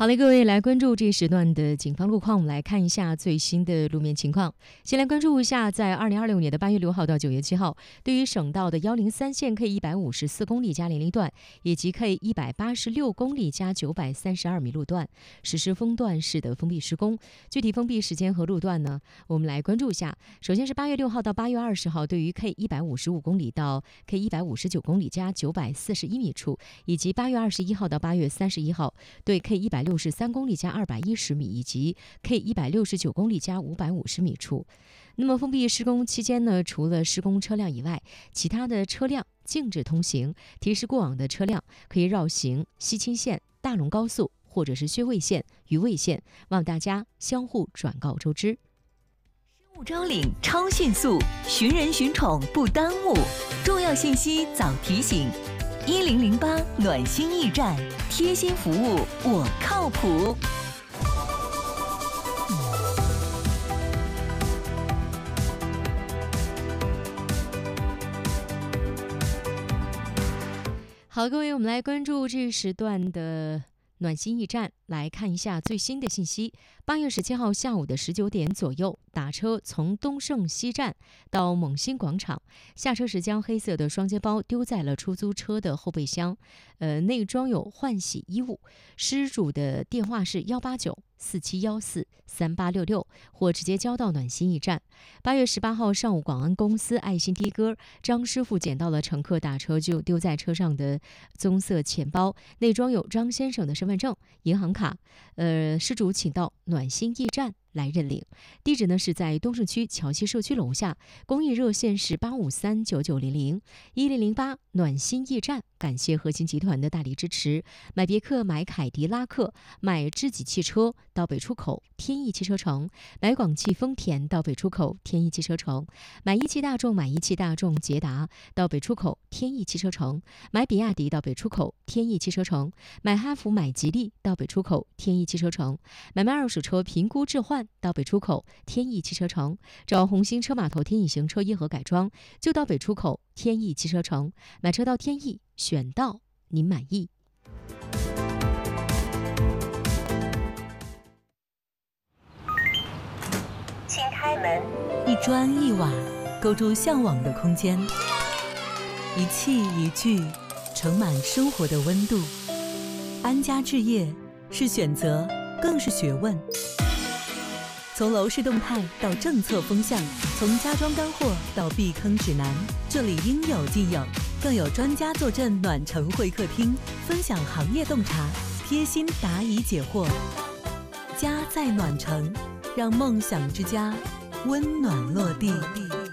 好嘞，各位来关注这一时段的警方路况，我们来看一下最新的路面情况。先来关注一下，在2026年的8月6号到9月7号，对于省道的103线 K 154公里加联林段，以及 K 186公里加932米路段实施封段式的封闭施工。具体封闭时间和路段呢，我们来关注一下。首先是8月6号到8月20号，对于 K 155公里到 K 159公里加941米处，以及8月21号到8月31号，对 K 163公里加210米以及 K 169公里加550米处。那么封闭施工期间呢，除了施工车辆以外，其他的车辆禁止通行，提示过往的车辆可以绕行西青线、大龙高速或者是薛卫线、余卫线，望大家相互转告周知。 生物招领超迅速，寻人寻宠不耽误，重要信息早提醒。1008暖心驿站，贴心服务我靠谱。 好，各位，我们来关注这时段的暖心驿站，来看一下最新的信息。8月17号下午的19点左右，打车从东胜西站到猛新广场，下车时将黑色的双肩包丢在了出租车的后备箱，内装有换洗衣物。失主的电话是189-4714-3866，或直接交到暖心驿站。8月18号上午，广安公司爱心的哥张师傅捡到了乘客打车就丢在车上的棕色钱包，内装有张先生的身份证、银行卡。失主请到暖心驿站来认领，地址呢是在东胜区桥西社区楼下，公益热线是8539900。1008暖心驿站感谢核心集团的大力支持。买别克、买凯迪拉克、买知己汽车到北出口天翼汽车城，买广汽丰田到北出口天翼汽车城，买一汽大众、买一汽大众捷达到北出口天翼汽车城，买比亚迪到北出口天翼汽车城，买哈弗、买吉利到北出口天翼汽车城，买卖二手车评估置换到北出口天翼汽车城，找红星车码头天翼行车业和改装就到北出口天翼汽车城，买车到天翼，选到您满意。 请开门。一砖一瓦构筑向往的空间，一器一具盛满生活的温度。安家置业是选择，更是学问。从楼市动态到政策风向，从家装干货到避坑指南，这里应有尽有，更有专家坐镇暖城会客厅，分享行业洞察，贴心答疑解惑。家在暖城，让梦想之家温暖落地。